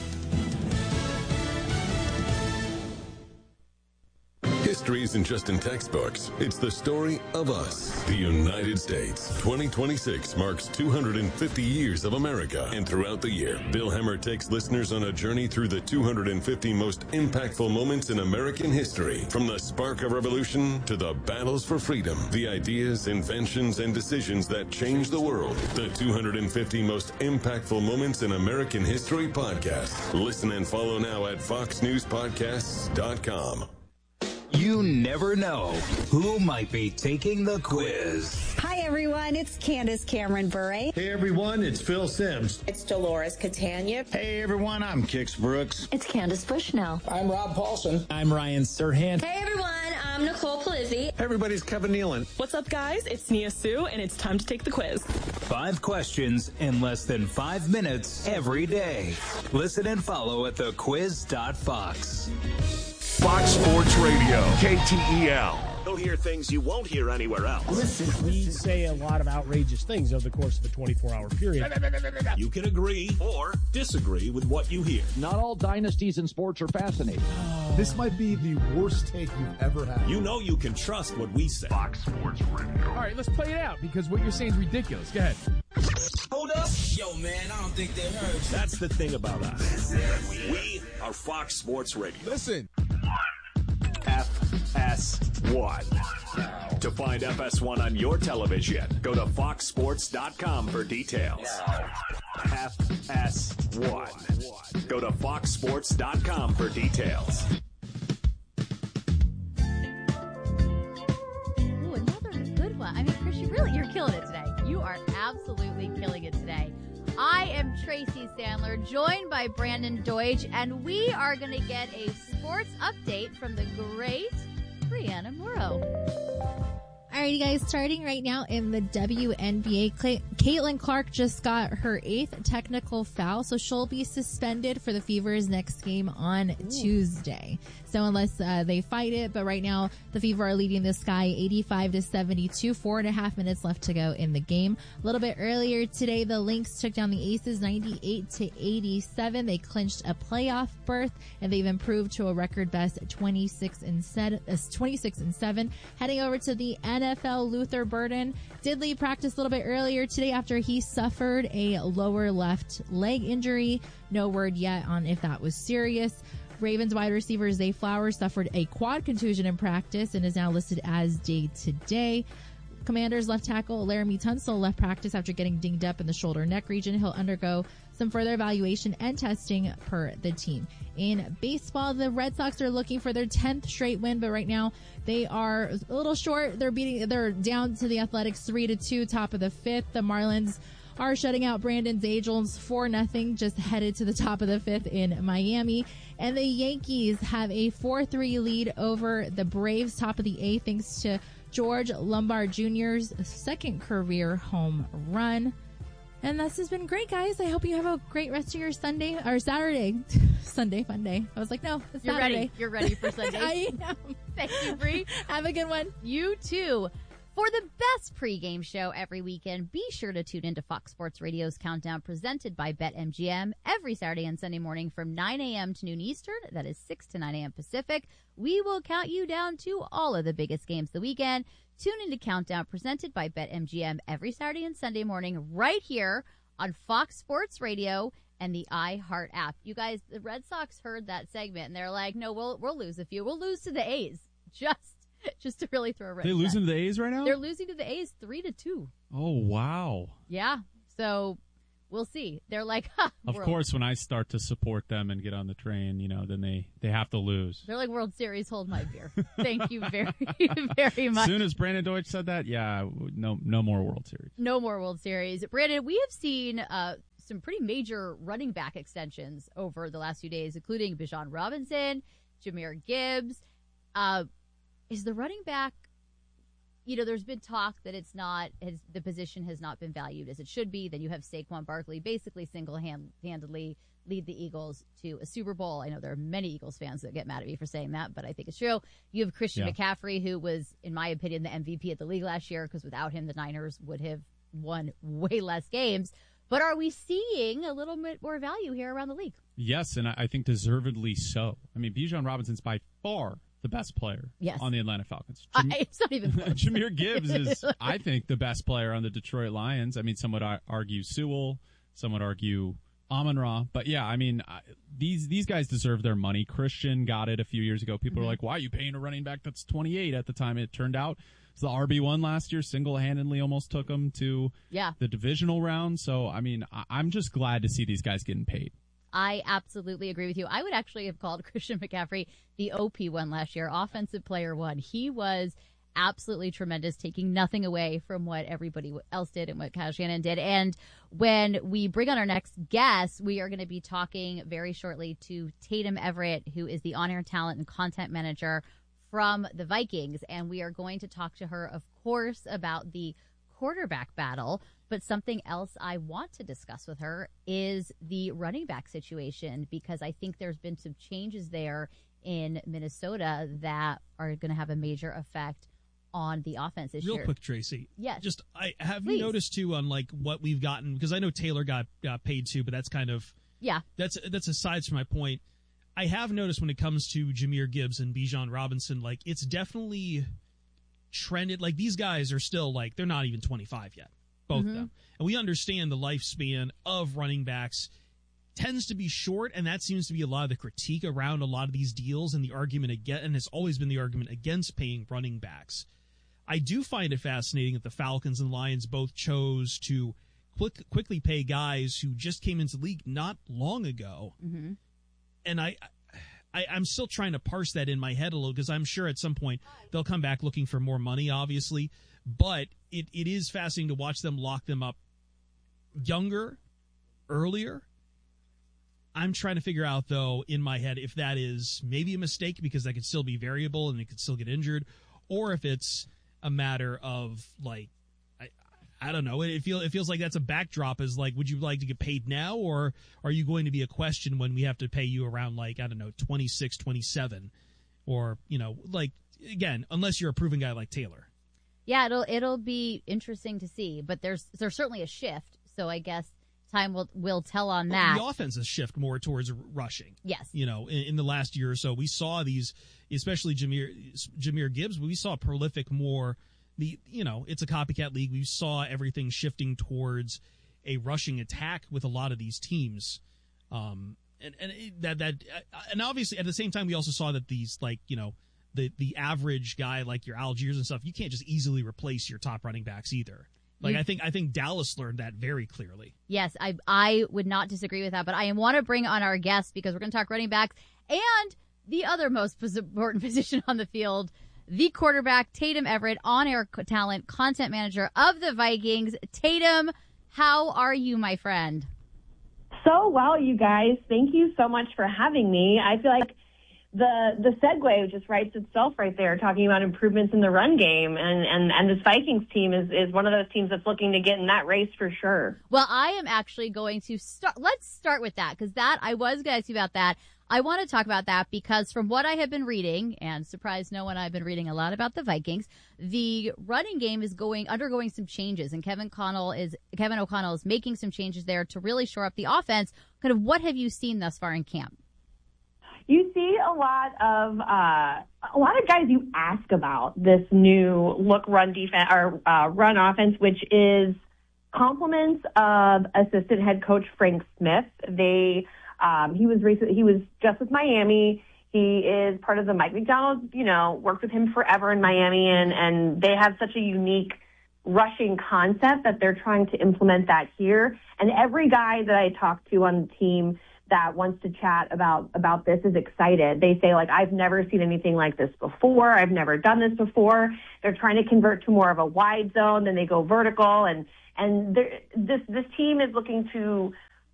History isn't just in textbooks. It's the story of us, the United States. twenty twenty-six marks two hundred fifty years of America. And throughout the year, Bill Hemmer takes listeners on a journey through the two hundred fifty most impactful moments in American history. From the spark of revolution to the battles for freedom, the ideas, inventions, and decisions that changed the world. The two hundred fifty most impactful moments in American history podcast. Listen and follow now at fox news podcasts dot com. You never know who might be taking the quiz. Hi, everyone. It's Candace Cameron Bure. Hey, everyone. It's Phil Sims. It's Dolores Catania. Hey, everyone. I'm Kix Brooks. It's Candace Bushnell. I'm Rob Paulson. I'm Ryan Serhant. Hey, everyone. I'm Nicole Palizzi. Hey, everybody's Kevin Nealon. What's up, guys? It's Nia Sue, and it's time to take the quiz. Five questions in less than five minutes every day. Listen and follow at the quiz dot fox. Fox Sports Radio, K T E L. You'll hear things you won't hear anywhere else. Listen, we say a lot of outrageous things over the course of a twenty-four hour period. You can agree or disagree with what you hear. Not all dynasties in sports are fascinating. Oh. This might be the worst take you've ever had. You know you can trust what we say. Fox Sports Radio. All right, let's play it out because what you're saying is ridiculous. Go ahead. Hold up. Yo, man, I don't think they heard you. That's the thing about us. We are Fox Sports Radio. Listen. F S one. To find F S one on your television, go to fox sports dot com for details. F S one. Go to fox sports dot com for details. Ooh, another good one. I mean, Chris, you really, you're killing it today. You are absolutely killing it today. I am Tracy Sandler, joined by Brandon Deutsch, and we are going to get a sports update from the great Brianna Morrow. All right, you guys, starting right now in the W N B A, Clay- Caitlin Clark just got her eighth technical foul, so she'll be suspended for the Fever's next game on Ooh. Tuesday. So unless uh, they fight it, but right now the Fever are leading the Sky eighty-five to seventy-two, four and a half minutes left to go in the game. A little bit earlier today, the Lynx took down the Aces ninety-eight to eighty-seven. They clinched a playoff berth, and they've improved to a record best twenty-six and seven. Heading over to the N F L, Luther Burden did leave practice a little bit earlier today after he suffered a lower left leg injury. No word yet on if that was serious. Ravens wide receiver Zay Flowers suffered a quad contusion in practice and is now listed as day-to-day. Commanders left tackle Laramie Tunsil left practice after getting dinged up in the shoulder neck region. He'll undergo some further evaluation and testing per the team. In baseball, the Red Sox are looking for their tenth straight win, but right now they are a little short. They're beating, they're down to the Athletics three to two, top of the fifth. The Marlins are shutting out Brandon's Angels four nothing, just headed to the top of the fifth in Miami. And the Yankees have a four three lead over the Braves, top of the eighth, thanks to George Lombard Junior's second career home run. And this has been great, guys. I hope you have a great rest of your Sunday or Saturday. Sunday fun day. I was like, no, it's You're Saturday. ready. You're ready for Sunday. I am. Thank you, Bree. Have a good one. You too. For the best pregame show every weekend, be sure to tune into Fox Sports Radio's Countdown presented by BetMGM every Saturday and Sunday morning from nine a.m. to noon Eastern. That is six to nine a.m. Pacific. We will count you down to all of the biggest games of the weekend. Tune into Countdown, presented by BetMGM, every Saturday and Sunday morning right here on Fox Sports Radio and the iHeart app. You guys, the Red Sox heard that segment, and they're like, no, we'll we'll lose a few. We'll lose to the A's. Just just to really throw a wrench. They losing to the A's right now? They're losing to the A's three to two. Oh, wow. Yeah. So we'll see. They're like, ha, Of World. course, when I start to support them and get on the train, you know, then they, they have to lose. They're like, World Series, hold my beer. Thank you very, very much. As soon as Brandon Deutsch said that, yeah, no no more World Series. No more World Series. Brandon, we have seen uh, some pretty major running back extensions over the last few days, including Bijan Robinson, Jahmyr Gibbs. Uh, is the running back, you know, there's been talk that it's not, has, the position has not been valued as it should be. Then you have Saquon Barkley basically single-handedly lead the Eagles to a Super Bowl. I know there are many Eagles fans that get mad at me for saying that, but I think it's true. You have Christian Yeah. McCaffrey, who was, in my opinion, the M V P of the league last year, because without him, the Niners would have won way less games. But are we seeing a little bit more value here around the league? Yes, and I I think deservedly so. I mean, Bijan Robinson's by far the best player Yes. on the Atlanta Falcons. Uh, it's not even close. Jahmyr Gibbs is, I think, the best player on the Detroit Lions. I mean, some would ar- argue Sewell, some would argue Amon-Ra. But, yeah, I mean, I, these these guys deserve their money. Christian got it a few years ago. People Mhm. were like, why are you paying a running back that's twenty-eight at the time? It turned out it's the R B one last year, single-handedly almost took them to Yeah. the divisional round. So, I mean, I, I'm just glad to see these guys getting paid. I absolutely agree with you. I would actually have called Christian McCaffrey the O P one last year, Offensive Player One. He was absolutely tremendous, taking nothing away from what everybody else did and what Kyle Shanahan did. And when we bring on our next guest, we are going to be talking very shortly to Tatum Everett, who is the on-air talent and content manager from the Vikings. And we are going to talk to her, of course, about the quarterback battle. But something else I want to discuss with her is the running back situation, because I think there's been some changes there in Minnesota that are going to have a major effect on the offense this Real year. quick, Tracy. Yes. Just I have Please. you noticed too on like what we've gotten, because I know Taylor got got paid too, but that's kind of Yeah. that's that's aside from my point. I have noticed when it comes to Jahmyr Gibbs and Bijan Robinson, like it's definitely trended. Like these guys are still like they're not even twenty-five yet, both Mhm. of them, and we understand the lifespan of running backs tends to be short, and that seems to be a lot of the critique around a lot of these deals and the argument against, and has always been the argument against paying running backs. I do find it fascinating that the Falcons and Lions both chose to quick, quickly pay guys who just came into the league not long ago. Mm-hmm. And I, I, I'm still trying to parse that in my head a little, because I'm sure at some point they'll come back looking for more money, obviously. But it, it is fascinating to watch them lock them up younger, earlier. I'm trying to figure out, though, in my head, if that is maybe a mistake because that could still be variable and it could still get injured, or if it's a matter of, like, I, I don't know. It, feel, it feels like that's a backdrop is, like, would you like to get paid now, or are you going to be a question when we have to pay you around, like, I don't know, twenty-six, twenty-seven? Or, you know, like, again, unless you're a proven guy like Taylor. Yeah, it'll it'll be interesting to see, but there's there's certainly a shift, so I guess time will will tell on that. The offense has shifted more towards rushing. Yes. You know, in, in the last year or so, we saw these, especially Jahmyr, Jahmyr Gibbs, we saw prolific more. The You know, it's a copycat league. We saw everything shifting towards a rushing attack with a lot of these teams. Um, and, and it- that, that, and obviously at the same time, we also saw that these, like, you know, the, the average guy like your Algiers and stuff, you can't just easily replace your top running backs either. Like, You- I think, I think Dallas learned that very clearly. Yes, I I would not disagree with that, but I want to bring on our guest because we're going to talk running backs and the other most pos- important position on the field, the quarterback, Tatum Everett, on-air co- talent, content manager of the Vikings. Tatum, how are you, my friend? So well, you guys. Thank you so much for having me. I feel like the the segue just writes itself right there, talking about improvements in the run game, and, and, and this Vikings team is, is one of those teams that's looking to get in that race for sure. Well, I am actually going to start. Let's start with that, because that I was going to ask you about that. I want to talk about that because from what I have been reading, and surprise no one, I've been reading a lot about the Vikings. The running game is going undergoing some changes, and Kevin O'Connell is Kevin O'Connell is making some changes there to really shore up the offense. Kind of what have you seen thus far in camp? you see a lot of uh, a lot of guys you ask about this new look run defense or uh, run offense, which is compliments of assistant head coach Frank Smith. They um, he was recent he was just with Miami. He is part of the Mike McDonald. You know, worked with him forever in Miami, and and they have such a unique rushing concept that they're trying to implement that here. And every guy that I talk to on the team that wants to chat about, about this is excited. They say, like, I've never seen anything like this before. I've never done this before. They're trying to convert to more of a wide zone. Then they go vertical. And, and this, this team is looking to,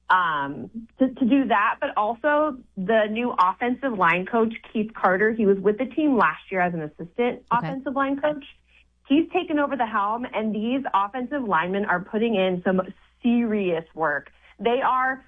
um, to, to do that. But also the new offensive line coach, Keith Carter, he was with the team last year as an assistant okay. offensive line coach. He's taken over the helm, and these offensive linemen are putting in some serious work. They are,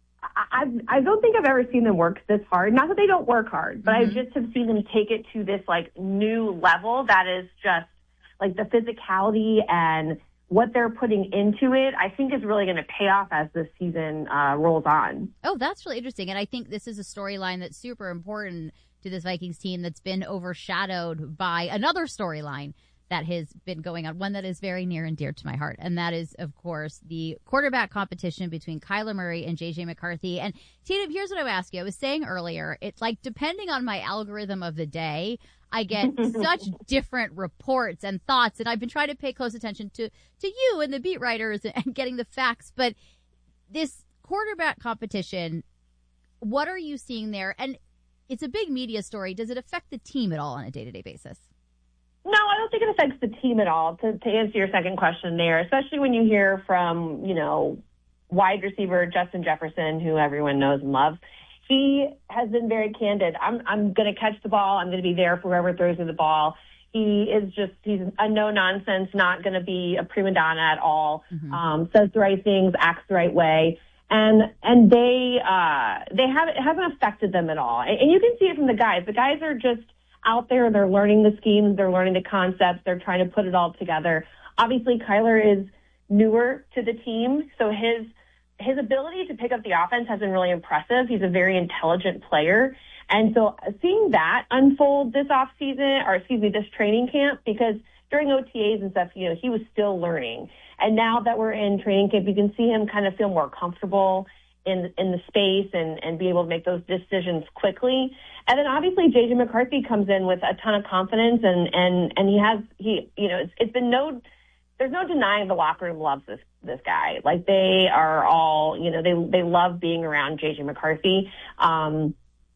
I, I don't think I've ever seen them work this hard. Not that they don't work hard, but mm-hmm. I just have seen them take it to this, like, new level that is just, like, the physicality and what they're putting into it, I think is really going to pay off as this season uh, rolls on. Oh, that's really interesting. And I think this is a storyline that's super important to this Vikings team that's been overshadowed by another storyline that has been going on, one that is very near and dear to my heart. And that is, of course, the quarterback competition between Kyler Murray and J J McCarthy. And Tina, here's what I would ask you. I was saying earlier, it's like, depending on my algorithm of the day, I get such different reports and thoughts. And I've been trying to pay close attention to, to you and the beat writers and getting the facts. But this quarterback competition, what are you seeing there? And it's a big media story. Does it affect the team at all on a day-to-day basis? No, I don't think it affects the team at all, to, to answer your second question there, especially when you hear from, you know, wide receiver Justin Jefferson, who everyone knows and loves. He has been very candid. I'm I'm going to catch the ball. I'm going to be there for whoever throws me the ball. He is just, he's a no-nonsense, not going to be a prima donna at all, mm-hmm. um, says the right things, acts the right way. And and they uh, they have it hasn't affected them at all. And, and you can see it from the guys. The guys are just out there. They're learning the schemes. They're learning the concepts. They're trying to put it all together. Obviously, Kyler is newer to the team, so his his ability to pick up the offense has been really impressive. He's a very intelligent player. And so seeing that unfold this offseason, or excuse me, this training camp, because during O T As and stuff, you know, he was still learning. And now that we're in training camp, you can see him kind of feel more comfortable in in the space and, and be able to make those decisions quickly. And then obviously J J McCarthy comes in with a ton of confidence, and, and, and he has, he, you know, it's, it's been no, there's no denying the locker room loves this, this guy. Like, they are all, you know, they, they love being around J J McCarthy. Um,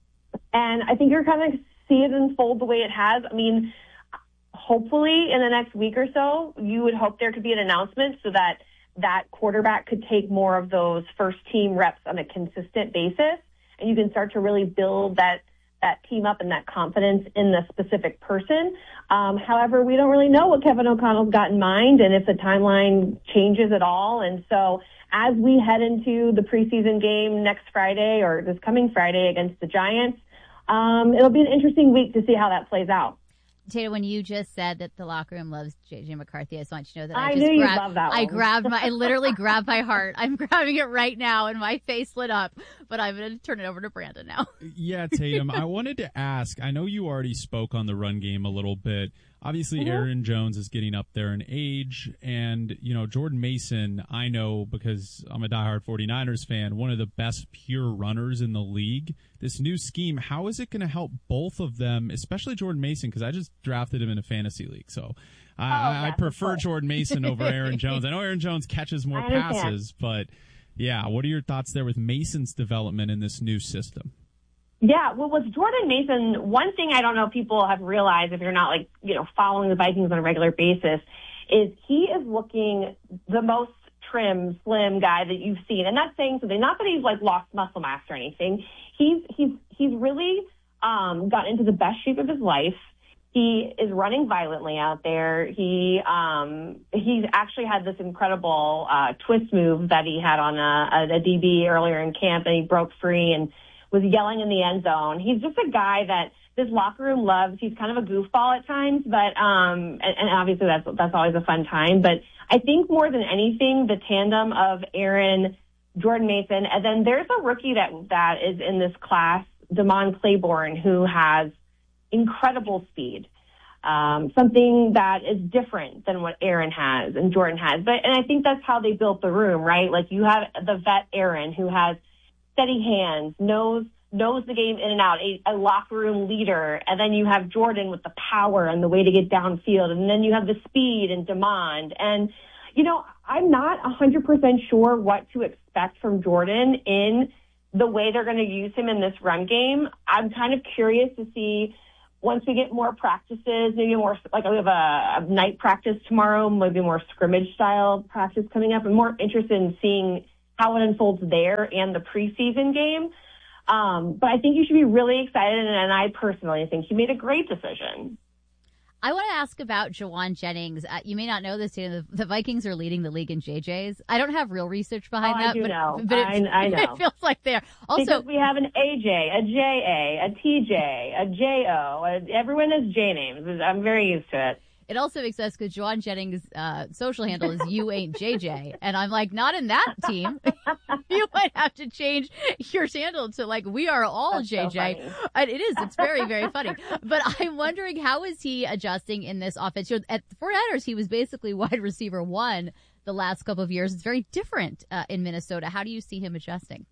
and I think you're kind of see it unfold the way it has. I mean, hopefully in the next week or so, you would hope there could be an announcement so that that quarterback could take more of those first team reps on a consistent basis, and you can start to really build that that team up and that confidence in the specific person. Um, however, we don't really know what Kevin O'Connell's got in mind and if the timeline changes at all. And so as we head into the preseason game next Friday, or this coming Friday against the Giants, um, it'll be an interesting week to see how that plays out. Taylor, when you just said that the locker room loves J J McCarthy, I just want you to know that I, I just knew grabbed, you'd love that one. I grabbed my, I literally grabbed my heart. I'm grabbing it right now, and my face lit up. But I'm going to turn it over to Brandon now. Yeah, Tatum, I wanted to ask. I know you already spoke on the run game a little bit. Obviously, mm-hmm. Aaron Jones is getting up there in age, and, you know, Jordan Mason, I know because I'm a diehard 49ers fan, one of the best pure runners in the league. This new scheme, how is it going to help both of them, especially Jordan Mason, because I just drafted him in a fantasy league, so I, oh, I, I prefer Jordan Mason over Aaron Jones. I know Aaron Jones catches more passes, but, yeah, what are your thoughts there with Mason's development in this new system? Yeah, well, with Jordan Mason, one thing I don't know if people have realized if you're not, like, you know, following the Vikings on a regular basis is he is looking the most trim, slim guy that you've seen. And that's saying something. Not that he's, like, lost muscle mass or anything. He's he's he's really um, got into the best shape of his life. He is running violently out there. He um, he's actually had this incredible uh, twist move that he had on a, a, a D B earlier in camp, and he broke free and was yelling in the end zone. He's just a guy that this locker room loves. He's kind of a goofball at times, but um, and, and obviously that's that's always a fun time. But I think more than anything, the tandem of Aaron, Jordan Mason, and then there's a rookie that that is in this class Damon Claiborne, who has incredible speed. Um, something that is different than what Aaron has and Jordan has. But, and I think that's how they built the room, right? Like you have the vet Aaron who has steady hands, knows, knows the game in and out, a, a locker room leader. And then you have Jordan with the power and the way to get downfield. And then you have the speed and demand. And, you know, I'm not one hundred percent sure what to expect from Jordan in the way they're going to use him in this run game. I'm kind of curious to see once we get more practices, maybe more, like we have a, a night practice tomorrow, maybe more scrimmage style practice coming up. I'm more interested in seeing how it unfolds there and the preseason game. Um, but I think you should be really excited, and, and I personally think he made a great decision. I want to ask about Jauan Jennings. Uh, you may not know this, you know, the, the Vikings are leading the league in J Js. I don't have real research behind oh, that, I do but, know. but I, I know. It feels like they're also because we have an A J, a J A, a T J, a J O. A, everyone has J names. I'm very used to it. It also makes sense because Jauan Jennings' uh, social handle is You Ain't J J. And I'm like, not in that team. You might have to change your handle to like, we are all That's J J. So And it is. It's very, very funny. But I'm wondering, how is he adjusting in this offense? You know, at the 49ers, he was basically wide receiver one the last couple of years. It's very different uh, in Minnesota. How do you see him adjusting?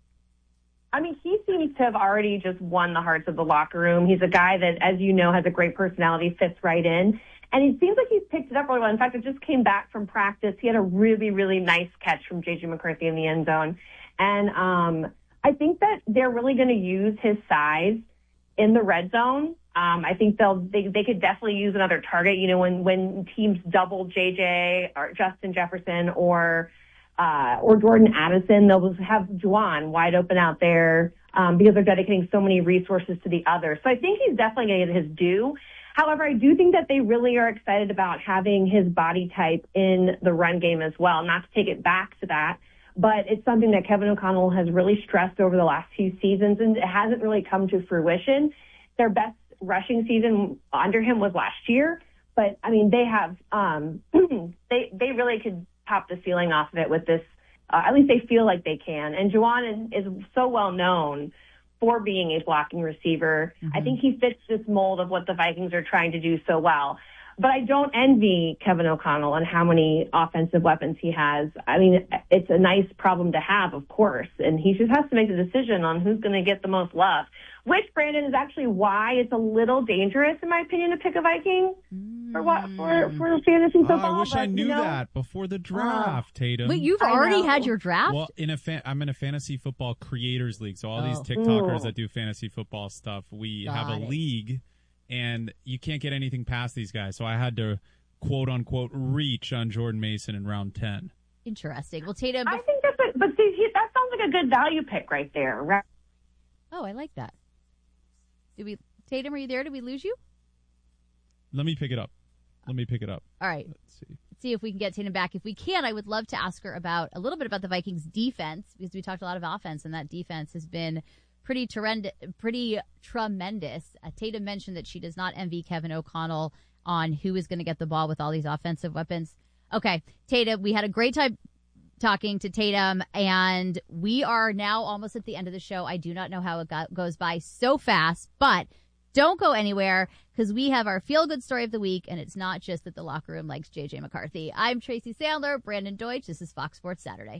I mean, he seems to have already just won the hearts of the locker room. He's a guy that, as you know, has a great personality, fits right in. And it seems like he's picked it up really well. In fact, it just came back from practice. He had a really, really nice catch from J J McCarthy in the end zone. And um, I think that they're really going to use his size in the red zone. Um, I think they'll they, they could definitely use another target. You know, when when teams double J J or Justin Jefferson or uh, or Jordan Addison, they'll have Jauan wide open out there um, because they're dedicating so many resources to the other. So I think he's definitely going to get his due. However, I do think that they really are excited about having his body type in the run game as well. Not to take it back to that, but it's something that Kevin O'Connell has really stressed over the last few seasons, and it hasn't really come to fruition. Their best rushing season under him was last year, but I mean, they have, um, they, they really could pop the ceiling off of it with this. Uh, at least they feel like they can. And Jauan is, is so well known for being a blocking receiver. Mm-hmm. I think he fits this mold of what the Vikings are trying to do so well. But I don't envy Kevin O'Connell and how many offensive weapons he has. I mean, it's a nice problem to have, of course, and he just has to make the decision on who's going to get the most love, which, Brandon, is actually why it's a little dangerous, in my opinion, to pick a Viking mm. for what for, for fantasy football. Oh, I wish but, I knew you know, that before the draft, uh, Tatum. Wait, you've already had your draft? Well, in a fan, I'm in a fantasy football creators league, so all oh. these TikTokers Ooh. that do fantasy football stuff, we Got have a it. league. And you can't get anything past these guys. So I had to, quote unquote, reach on Jordan Mason in round ten. Interesting. Well, Tatum. I think that's a, but see, he, that sounds like a good value pick right there. Right? Oh, I like that. Did we, Tatum, are you there? Did we lose you? Let me pick it up. Let me pick it up. All right. Let's see. Let's see if we can get Tatum back. If we can, I would love to ask her about a little bit about the Vikings defense, because we talked a lot of offense, and that defense has been pretty trend, pretty tremendous. Uh, Tatum mentioned that she does not envy Kevin O'Connell on who is going to get the ball with all these offensive weapons. Okay, Tatum, we had a great time talking to Tatum, and we are now almost at the end of the show. I do not know how it got, goes by so fast, but don't go anywhere, because we have our feel-good story of the week, and it's not just that the locker room likes J J McCarthy. I'm Tracy Sandler, Brandon Deutsch. This is Fox Sports Saturday.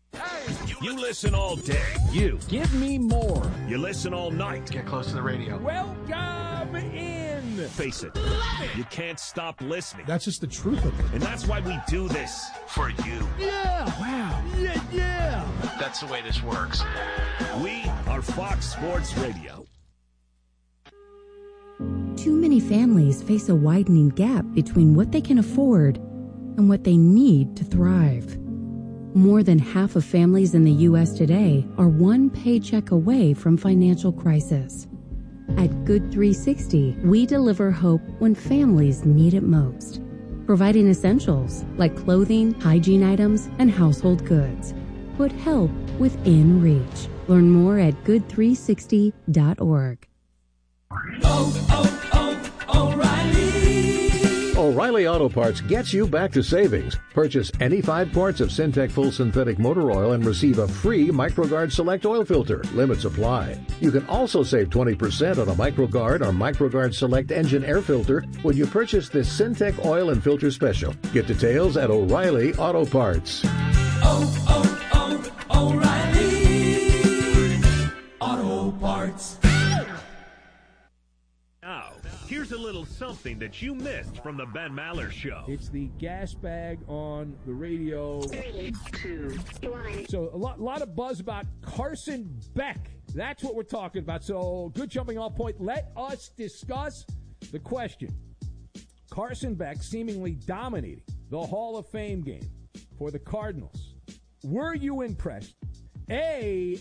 You listen all day. You. Give me more. You listen all night. Get close to the radio. Welcome in. Face it, you can't stop listening. That's just the truth of it. And that's why we do this for you. Yeah. Wow. Yeah, yeah. That's the way this works. We are Fox Sports Radio. Too many families face a widening gap between what they can afford and what they need to thrive. More than half of families in the U S today are one paycheck away from financial crisis. At Good three sixty, we deliver hope when families need it most, providing essentials like clothing, hygiene items, and household goods. Put help within reach. Learn more at good three sixty dot org. Oh, oh, oh, O'Reilly. O'Reilly Auto Parts gets you back to savings. Purchase any five quarts of Syntec Full Synthetic Motor Oil and receive a free MicroGuard Select Oil Filter. Limits apply. You can also save twenty percent on a MicroGuard or MicroGuard Select Engine Air Filter when you purchase this Syntec Oil and Filter Special. Get details at O'Reilly Auto Parts. Oh, oh, oh, O'Reilly Auto Parts. Now, here's a little something that you missed from the Ben Maller Show. It's the gas bag on the radio. Three, two, one. So a lot, lot of buzz about Carson Beck. That's what we're talking about. So good jumping off point. Let us discuss the question. Carson Beck seemingly dominating the Hall of Fame game for the Cardinals. Were you impressed, A,